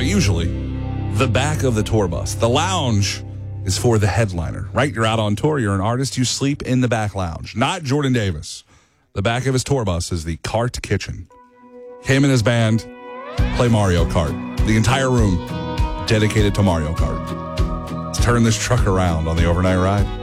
usually, the back of the tour bus. The lounge is for the headliner, right? You're out on tour, you're an artist, you sleep in the back lounge. Not Jordan Davis. The back of his tour bus is the Kart Kitchen. Him and his band play Mario Kart. The entire room dedicated to Mario Kart. Let's turn this truck around on the overnight ride.